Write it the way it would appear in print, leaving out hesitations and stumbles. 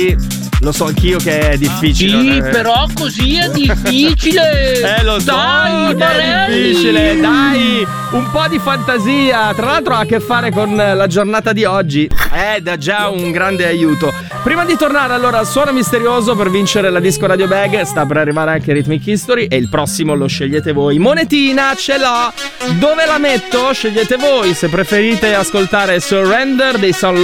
Lo so anch'io che è difficile. Sì, però così è difficile. Lo so, dai, che è difficile. Dai, un po' di fantasia. Tra l'altro ha a che fare con la giornata di oggi. Dà già un grande aiuto. Prima di tornare allora al suono misterioso per vincere la Disco Radio Bag, sta per arrivare anche Rhythmic History e il prossimo lo scegliete voi. Monetina ce l'ho. Dove la metto? Scegliete voi. Se preferite ascoltare Surrender dei Sound